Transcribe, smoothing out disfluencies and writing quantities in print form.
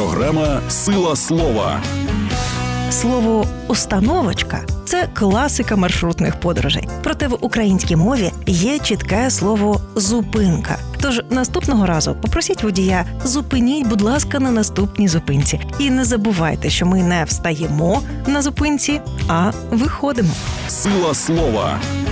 Програма «Сила слова». Слово «установочка» – це класика маршрутних подорожей. Проте в українській мові є чітке слово «зупинка». Тож наступного разу попросіть водія: зупиніть, будь ласка, на наступній зупинці. І не забувайте, що ми не встаємо на зупинці, а виходимо. «Сила слова».